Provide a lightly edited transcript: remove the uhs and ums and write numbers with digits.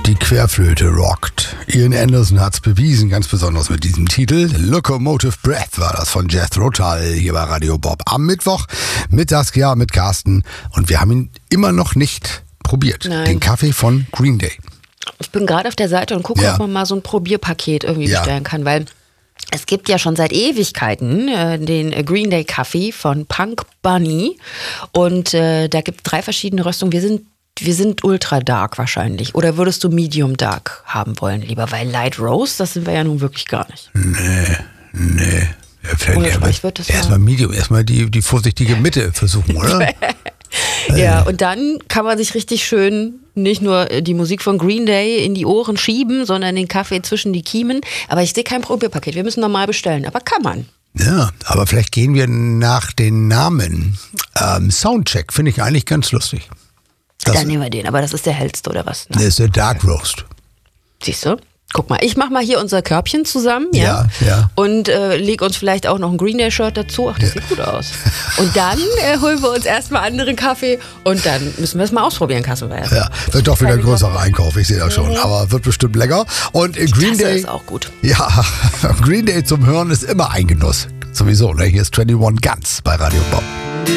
Die Querflöte rockt. Ian Anderson hat's bewiesen, ganz besonders mit diesem Titel. Locomotive Breath war das von Jethro Tull hier bei Radio Bob. Am Mittwoch mit Saskia, mit Carsten. Und wir haben ihn immer noch nicht probiert. Nein. Den Kaffee von Green Day. Ich bin gerade auf der Seite und gucke, ob man mal so ein Probierpaket irgendwie bestellen kann, weil es gibt ja schon seit Ewigkeiten den Green Day Kaffee von Punk Bunny und da gibt es 3 verschiedene Röstungen. Wir sind ultra dark wahrscheinlich. Oder würdest du medium dark haben wollen lieber? Weil Light Roast, das sind wir ja nun wirklich gar nicht. Nee. Erstmal Medium, erstmal die vorsichtige Mitte versuchen, oder? Ja, und dann kann man sich richtig schön nicht nur die Musik von Green Day in die Ohren schieben, sondern den Kaffee zwischen die Kiemen. Aber ich sehe kein Probierpaket. Wir müssen normal bestellen. Aber kann man. Ja, aber vielleicht gehen wir nach den Namen. Soundcheck finde ich eigentlich ganz lustig. Dann nehmen wir den, aber das ist der hellste, oder was? Das ist der Dark Roast. Siehst du? Guck mal, ich mach mal hier unser Körbchen zusammen, ja. Und leg uns vielleicht auch noch ein Green Day Shirt dazu. Ach, das sieht gut aus. Und dann holen wir uns erstmal anderen Kaffee und dann müssen wir es mal ausprobieren, Kassenweier. Ja, wird doch wieder ein größerer Einkauf, ich sehe das schon. Aber wird bestimmt lecker. Und Green Day ist auch gut. Ja, Green Day zum Hören ist immer ein Genuss. Sowieso, ne? Hier ist 21 Guns bei Radio Bob.